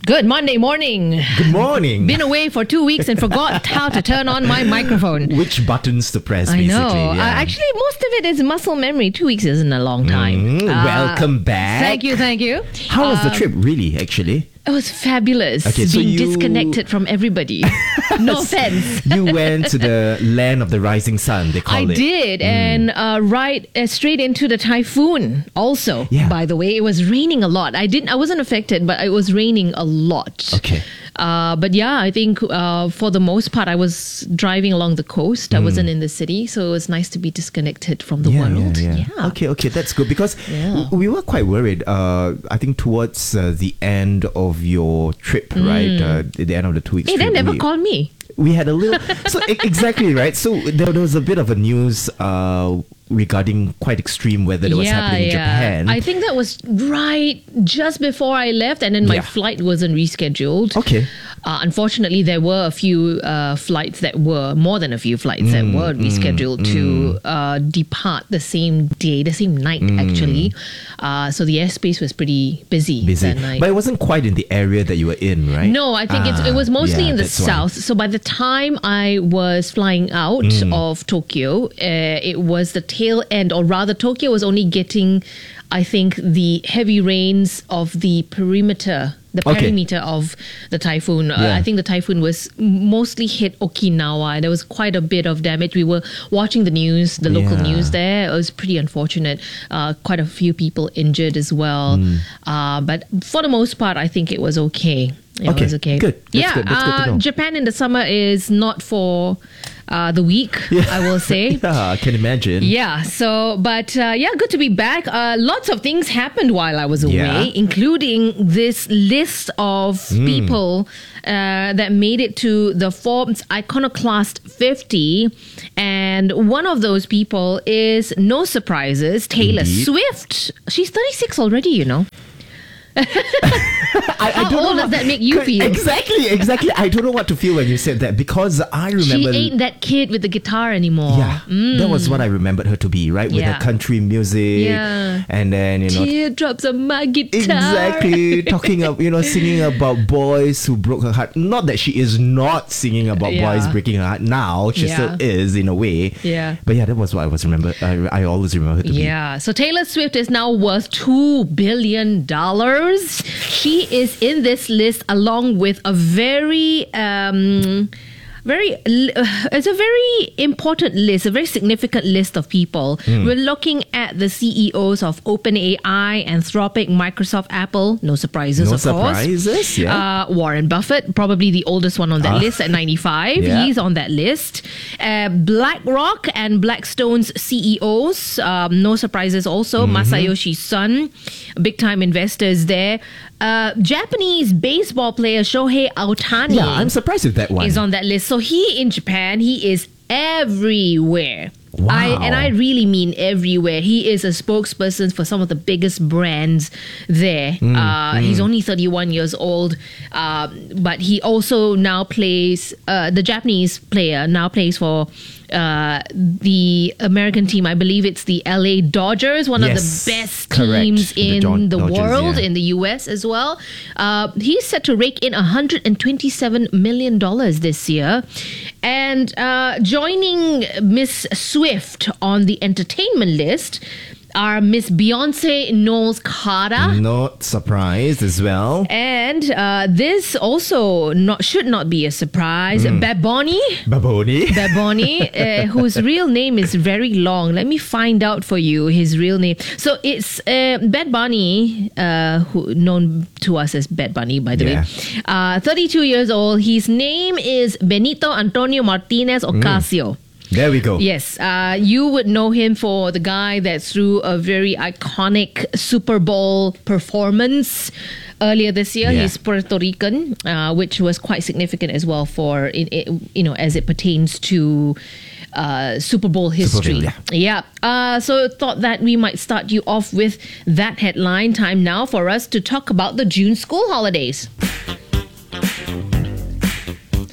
Good Monday morning. Good morning. Been away for 2 weeks and forgot how to turn on my microphone. Which buttons to press, I basically. know. Yeah. Actually, most of it is muscle memory. 2 weeks isn't a long time. Welcome back. Thank you. How was the trip, really, actually? It was fabulous. Okay, so being you- disconnected from everybody. No offense. You went to the land of the rising sun, they call I it. did, and straight into the typhoon. Also, Yeah. by the way, it was raining a lot. I wasn't affected, but it was raining a lot. Okay. But yeah, I think for the most part, I was driving along the coast. I wasn't in the city, so it was nice to be disconnected from the world. Yeah. Okay, that's good because Yeah. we were quite worried. I think towards the end of your trip, right? At the end of the 2 weeks Hey, they trip, never called me. we had a little exactly right. So there was a bit of a news regarding quite extreme weather that was happening in Japan. I think that was right just before I left, and then my Yeah. flight wasn't rescheduled. Okay. Unfortunately, there were a few flights that were more than a few flights that were rescheduled to depart the same day, the same night actually. So the airspace was pretty busy that night. But it wasn't quite in the area that you were in, right? No, I think it was mostly in the that's why. south. So by the time I was flying out of Tokyo, it was the tail end, or rather, Tokyo was only getting, I think, the heavy rains of the perimeter. Perimeter of the typhoon. Yeah. I think the typhoon was mostly hit Okinawa. There was quite a bit of damage. We were watching the news, the local news there. It was pretty unfortunate. Quite a few people injured as well. But for the most part, I think it was okay. It was okay. Good. That's good. That's good to know. Japan in the summer is not for the weak, I will say. Yeah, I can imagine. Yeah, good to be back. Lots of things happened while I was away, Yeah. including this list of people that made it to the Forbes Iconoclast 50. And one of those people is, no surprises, Taylor Indeed. Swift. She's 36 already, you know. I How don't old know does that make you feel? Exactly. I don't know what to feel when you said that because I remember. She ain't that kid with the guitar anymore. Yeah, that was what I remembered her to be, right? With Yeah. her country music, Yeah. and then Teardrops on my guitar. exactly singing about boys who broke her heart. Not that she is not singing about Yeah. boys breaking her heart now. She Yeah. still is in a way. Yeah. But yeah, that was what I was remember. I always remember her to be. Yeah, so Taylor Swift is now worth $2 billion. She is in this list along with a it's a very important list, a very significant list of people. We're looking at the CEOs of OpenAI, Anthropic, Microsoft, Apple. No surprises, No of course. surprises, yeah. Warren Buffett, probably the oldest one on that list at 95. Yeah. He's on that list. BlackRock and Blackstone's CEOs, no surprises also. Masayoshi Son, big time investors there. Japanese baseball player Shohei Ohtani Yeah, I'm surprised with that one. is on that list. So he in Japan, he is everywhere. Wow. I really mean everywhere. He is a spokesperson for some of the biggest brands there. He's only 31 years old, but he also now plays, the Japanese player now plays for the American team. I believe it's the LA Dodgers, one of Yes, the best correct. teams The in the Dodgers, world, yeah. in the US as well. He's set to rake in $127 million this year. And joining Miss Swift on the entertainment list are Miss Beyonce Knowles Carter. Not surprised as well. And this also should not be a surprise. Bad Bunny. Baboni. Bad Bunny, whose real name is very long. Let me find out for you his real name. So it's Bad Bunny, who known to us as Bad Bunny, by the way. 32 years old. His name is Benito Antonio Martinez Ocasio. There we go. Yes, you would know him for the guy that threw a very iconic Super Bowl performance earlier this year. Yeah. He's Puerto Rican, which was quite significant as well for as it pertains to Super Bowl history. Bowl, So thought that we might start you off with that headline. Time now for us to talk about the June school holidays.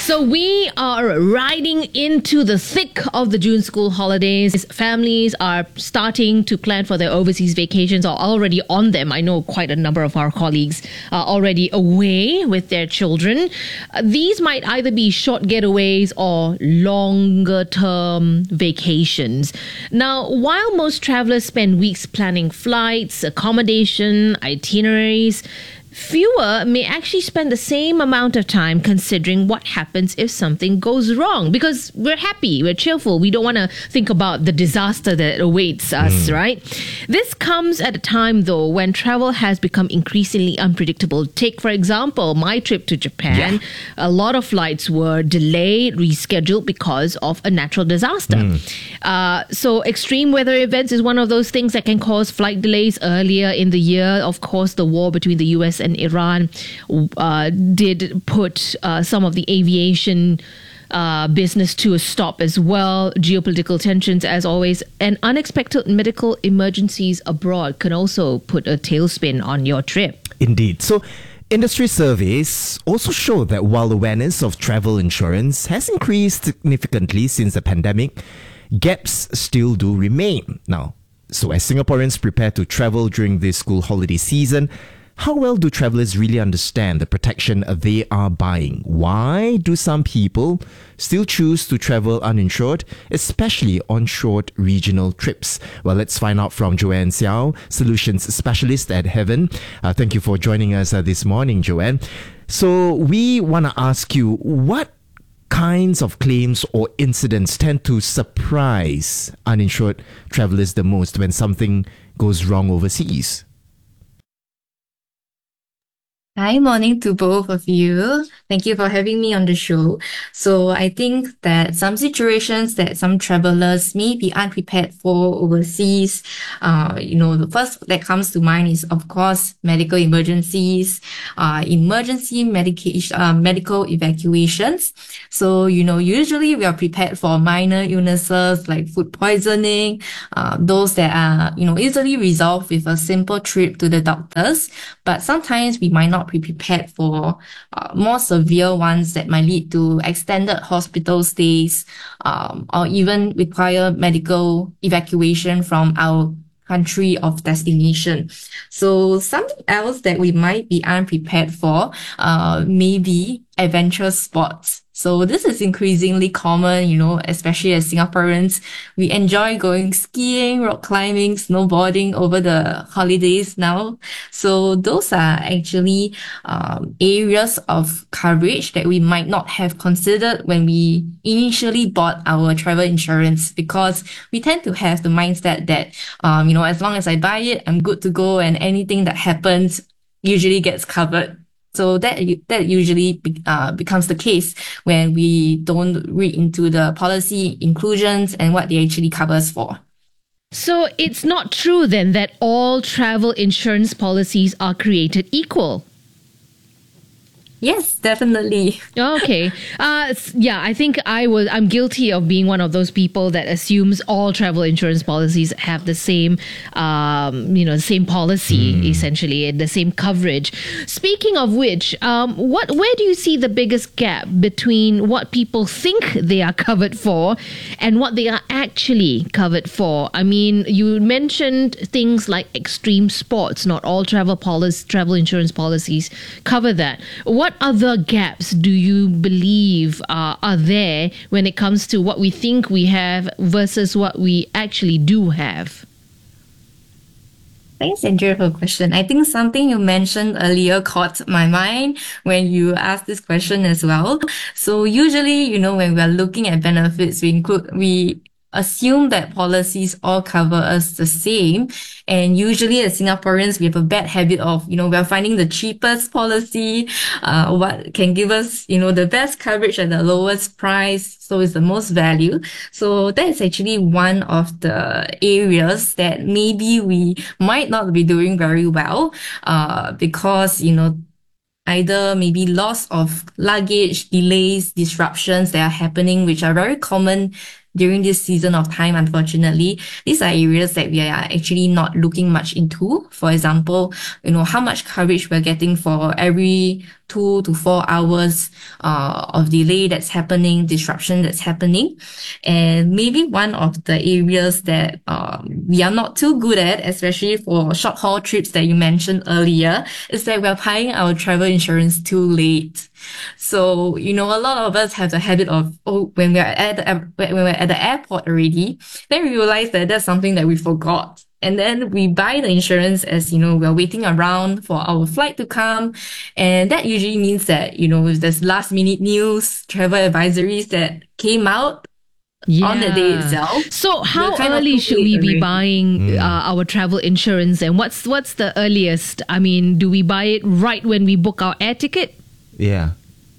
So we are riding into the thick of the June school holidays. Families are starting to plan for their overseas vacations or already on them. I know quite a number of our colleagues are already away with their children. These might either be short getaways or longer term vacations. Now, while most travelers spend weeks planning flights, accommodation, itineraries, fewer may actually spend the same amount of time considering what happens if something goes wrong, because we're happy, we're cheerful, we don't want to think about the disaster that awaits us, right? This comes at a time, though, when travel has become increasingly unpredictable. Take, for example, my trip to Japan. Yeah. A lot of flights were delayed, rescheduled because of a natural disaster. So extreme weather events is one of those things that can cause flight delays earlier in the year. Of course, the war between the US and Iran did put some of the aviation business to a stop as well. Geopolitical tensions, as always, and unexpected medical emergencies abroad can also put a tailspin on your trip. Indeed. So, industry surveys also show that while awareness of travel insurance has increased significantly since the pandemic, gaps still do remain. Now, so as Singaporeans prepare to travel during this school holiday season, how well do travelers really understand the protection they are buying? Why do some people still choose to travel uninsured, especially on short regional trips? Well, let's find out from Joanne Xiao, Solutions Specialist at Heaven. Thank you for joining us this morning, Joanne. So we want to ask you, what kinds of claims or incidents tend to surprise uninsured travelers the most when something goes wrong overseas? Hi, morning to both of you. Thank you for having me on the show. So I think that some situations that some travelers may be unprepared for overseas, the first that comes to mind is, of course, medical emergencies, emergency medical evacuations. So, usually we are prepared for minor illnesses like food poisoning, those that are, easily resolved with a simple trip to the doctors. But sometimes we might not be prepared for more severe ones that might lead to extended hospital stays, or even require medical evacuation from our country of destination. So something else that we might be unprepared for, maybe adventure sports. So this is increasingly common, especially as Singaporeans. We enjoy going skiing, rock climbing, snowboarding over the holidays now. So those are actually areas of coverage that we might not have considered when we initially bought our travel insurance, because we tend to have the mindset that, as long as I buy it, I'm good to go, and anything that happens usually gets covered. So that usually becomes the case when we don't read into the policy inclusions and what they actually covers for. So it's not true then that all travel insurance policies are created equal? Yes, definitely. Okay. I think I'm guilty of being one of those people that assumes all travel insurance policies have the same, same policy, essentially, the same coverage. Speaking of which, where do you see the biggest gap between what people think they are covered for and what they are actually covered for? I mean, you mentioned things like extreme sports. Not all travel insurance policies cover that. What other gaps do you believe are there when it comes to what we think we have versus what we actually do have? Thanks, Andrea, for the question. I think something you mentioned earlier caught my mind when you asked this question as well. So usually, when we're looking at benefits, we assume that policies all cover us the same. And usually as Singaporeans, we have a bad habit of, we're finding the cheapest policy, what can give us, the best coverage at the lowest price. So it's the most value. So that is actually one of the areas that maybe we might not be doing very well, because, either maybe loss of luggage, delays, disruptions that are happening, which are very common during this season of time, unfortunately. These are areas that we are actually not looking much into. For example, how much coverage we're getting for every 2 to 4 hours of delay that's happening, disruption that's happening. And maybe one of the areas that we are not too good at, especially for short haul trips that you mentioned earlier, is that we're buying our travel insurance too late. So, a lot of us have the habit of, when we're at the airport already, then we realize that that's something that we forgot. And then we buy the insurance as, we're waiting around for our flight to come. And that usually means that, if there's last minute news, travel advisories that came out on the day itself. So how early should we be buying our travel insurance? And what's the earliest? I mean, do we buy it right when we book our air ticket? Yeah.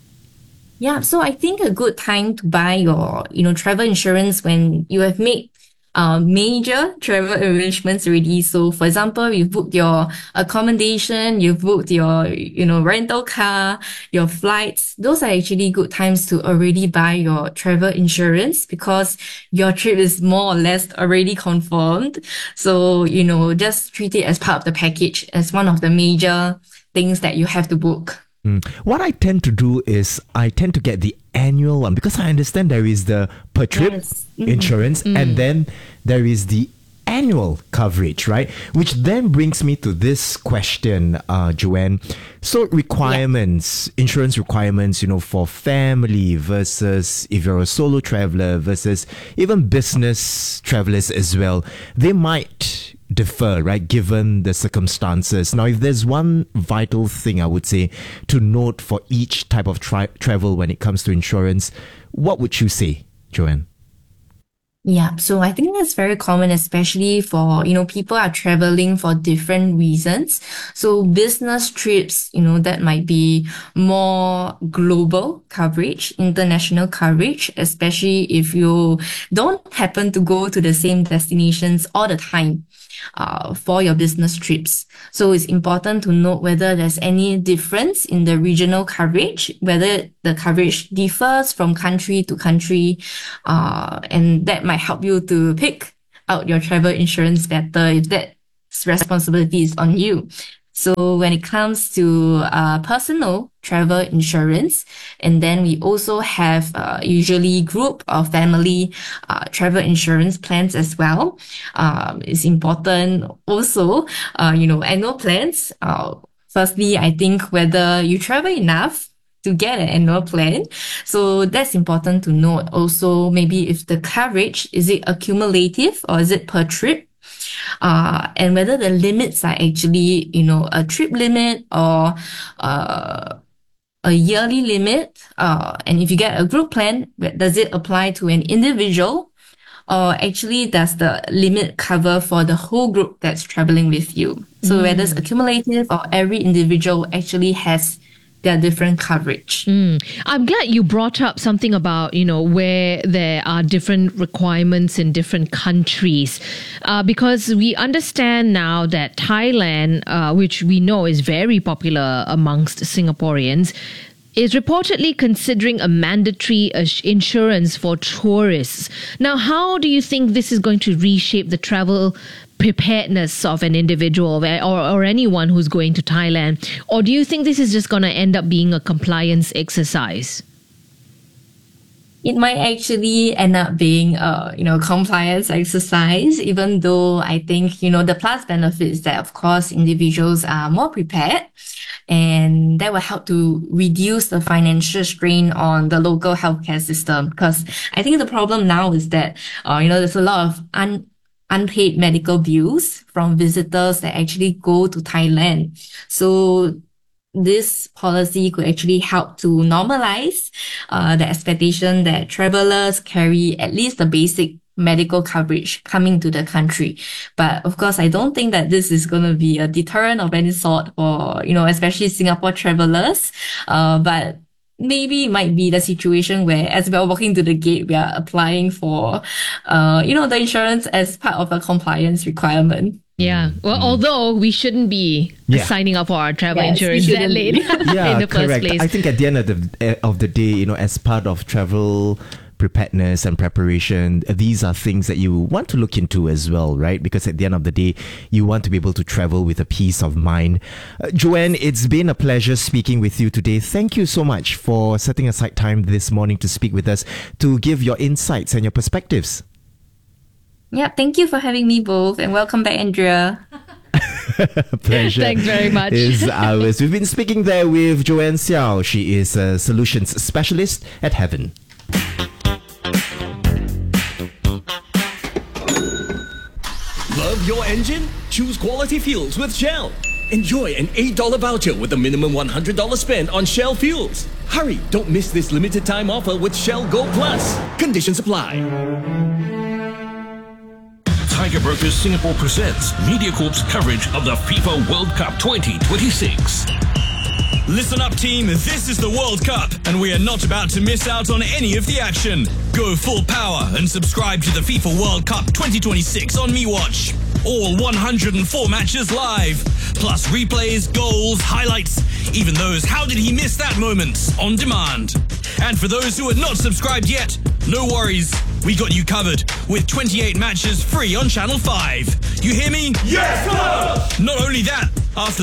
Yeah, so I think a good time to buy your, travel insurance when you have made major travel arrangements already. So for example, you've booked your accommodation, you've booked your, rental car, your flights. Those are actually good times to already buy your travel insurance because your trip is more or less already confirmed. So, just treat it as part of the package, as one of the major things that you have to book. What I tend to do is I tend to get the annual one because I understand there is the per trip insurance and then there is the annual coverage, right? Which then brings me to this question, Joanne. So requirements, insurance requirements, for family versus if you're a solo traveler versus even business travelers as well, they might differ, right, given the circumstances. Now, if there's one vital thing I would say to note for each type of travel when it comes to insurance, what would you say, Joanne? Yeah, so I think that's very common, especially for, people are traveling for different reasons. So business trips, that might be more global coverage, international coverage, especially if you don't happen to go to the same destinations all the time. For your business trips. So it's important to note whether there's any difference in the regional coverage, whether the coverage differs from country to country, and that might help you to pick out your travel insurance better if that responsibility is on you. So when it comes to personal travel insurance, and then we also have usually group or family travel insurance plans as well. It's important also, annual plans. Firstly, I think whether you travel enough to get an annual plan. So that's important to note. Also, maybe if the coverage, is it accumulative or is it per trip? And whether the limits are actually, a trip limit or a yearly limit. And if you get a group plan, does it apply to an individual? Or actually, does the limit cover for the whole group that's traveling with you? So whether it's accumulative or every individual actually has their different coverage. I'm glad you brought up something about, where there are different requirements in different countries. Because we understand now that Thailand, which we know is very popular amongst Singaporeans, is reportedly considering a mandatory insurance for tourists. Now, how do you think this is going to reshape the travel preparedness of an individual or anyone who's going to Thailand? Or do you think this is just going to end up being a compliance exercise? It might actually end up being a compliance exercise, even though I think, the plus benefit is that, of course, individuals are more prepared and that will help to reduce the financial strain on the local healthcare system. Because I think the problem now is that, there's a lot of unpaid medical bills from visitors that actually go to Thailand. So this policy could actually help to normalize the expectation that travelers carry at least the basic medical coverage coming to the country. But of course, I don't think that this is going to be a deterrent of any sort for, especially Singapore travelers. But maybe it might be the situation where as we are walking to the gate, we are applying for, the insurance as part of a compliance requirement. Yeah. Well, although we shouldn't be signing up for our travel insurance that late in the correct. first place. I think at the end of the day, as part of travel preparedness and preparation, these are things that you want to look into as well, right? Because at the end of the day, you want to be able to travel with a peace of mind. Joanne, it's been a pleasure speaking with you today. Thank you so much for setting aside time this morning to speak with us, to give your insights and your perspectives. Yeah, thank you for having me both, and welcome back, Andrea. Pleasure. Thanks very much. Is ours. We've been speaking there with Joanne Xiao. She is a solutions specialist at Heaven. Love your engine? Choose quality fuels with Shell. Enjoy an $8 voucher with a minimum $100 spend on Shell fuels. Hurry, don't miss this limited time offer with Shell Go Plus. Conditions apply. Tiger Brokers Singapore presents MediaCorp's coverage of the FIFA World Cup 2026. Listen up, team. This is the World Cup, and we are not about to miss out on any of the action. Go full power and subscribe to the FIFA World Cup 2026 on MeWatch. All 104 matches live, plus replays, goals, highlights, even those "how did he miss that" moments on demand. And for those who are not subscribed yet, no worries. We got you covered with 28 matches free on Channel 5. You hear me? Yes, sir! Not only that, after